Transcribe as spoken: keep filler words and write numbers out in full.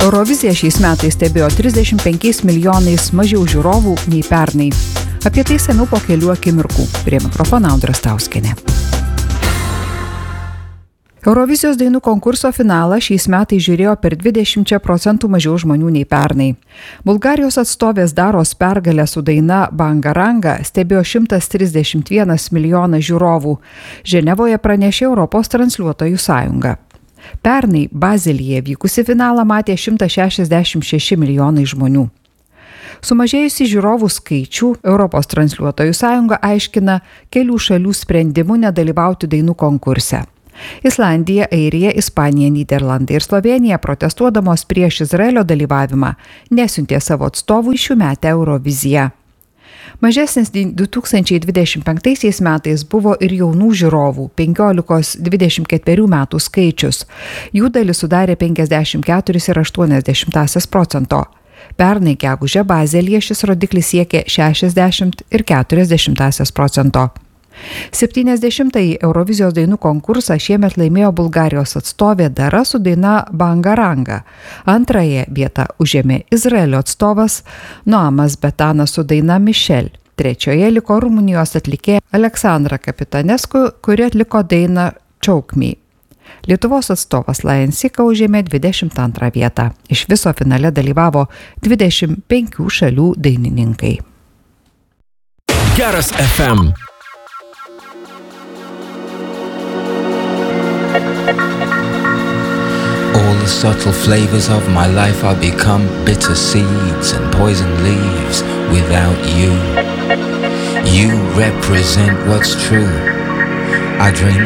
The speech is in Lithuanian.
Euroviziją šiais metais stebėjo trisdešimt penkiais milijonais mažiau žiūrovų nei pernai. Apie tai seniau po kelių akimirkų. Prie mikrofono Audra Stauskienė. Eurovizijos dainų konkurso finalą šiais metais žiūrėjo per dvidešimt procentų mažiau žmonių nei pernai. Bulgarijos atstovės Daros pergalę su daina Bangaranga stebėjo šimtas trisdešimt vienas milijonas žiūrovų. Ženevoje pranešė Europos transliuotojų sąjunga. Pernai Bazelyje vykusi finalą matė šimtas šešiasdešimt šeši milijonai žmonių. Sumažėjusi žiūrovų skaičių Europos transliuotojų sąjunga aiškina kelių šalių sprendimu nedalyvauti dainų konkurse. Islandija, Airija, Ispanija, Nyderlandai ir Slovėnija protestuodamos prieš Izraelio dalyvavimą nesiuntė savo atstovų į šiųmetę Euroviziją. Mažesnis du tūkstančiai dvidešimt penktaisiais metais buvo ir jaunų žiūrovų penkiolikos dvidešimt ketverių metų skaičius. Jų dalis sudarė penkiasdešimt keturis ir aštuonias dešimtąsias procento. Pernai gegužę Bazelyje šis rodiklis siekė šešiasdešimt ir keturias dešimtąsias procento. septyniasdešimtąjį Eurovizijos dainų konkursą šiemet laimėjo Bulgarijos atstovė Dara su daina Bangaranga. Antrąją vietą užėmė Izraelio atstovas Noamas Betanas su daina Michel. Trečioje liko Rumunijos atlikėja Aleksandra Kapitanescu, kuri atliko dainą Choke Me. Lietuvos atstovas Lion Sika užėmė dvidešimt antrą vietą. Iš viso finale dalyvavo dvidešimt penkių šalių dainininkai. Geras F M. All the subtle flavors of my life are become bitter seeds and poison leaves without you. You represent what's true. I drain